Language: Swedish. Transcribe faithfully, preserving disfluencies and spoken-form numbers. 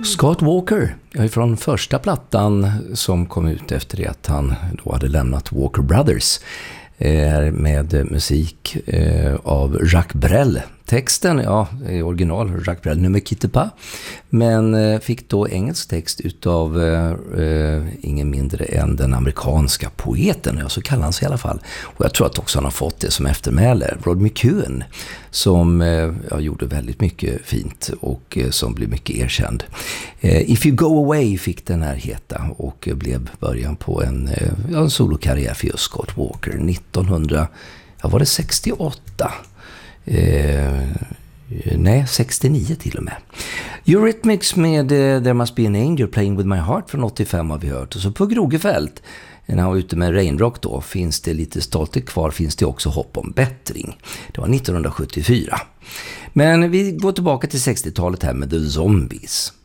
Scott Walker, från första plattan som kom ut efter det att han då hade lämnat Walker Brothers, med musik av Jacques Brel. Texten, ja, är original Jacques Brel, Ne me quitte pas, men fick då engelsk text utav eh, ingen mindre än den amerikanska poeten, ja, så kallar han sig i alla fall. Och jag tror att också han har fått det som eftermäle, Rod McEwen, som eh, ja, gjorde väldigt mycket fint och eh, som blev mycket erkänd. Eh, If You Go Away fick den här heta och blev början på en, eh, ja, en solokarriär för just Scott Walker nittonhundra, ja, var det sextioåtta? Eh, nej, sextionio till och med. Eurythmics med uh, There Must Be an Angel Playing With My Heart från åttiofem har vi hört. Och så på Grogefält, när han var ute med Rainrock då, finns det lite stolthet kvar, finns det också hopp om bättring. Det var nittonhundrasjuttiofyra. Men vi går tillbaka till sextiotalet här med The Zombies.